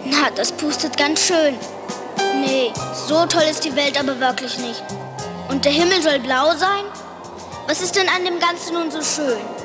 Na, das pustet ganz schön. Nee, so toll ist die Welt aber wirklich nicht. Und der Himmel soll blau sein? Was ist denn an dem Ganzen nun so schön?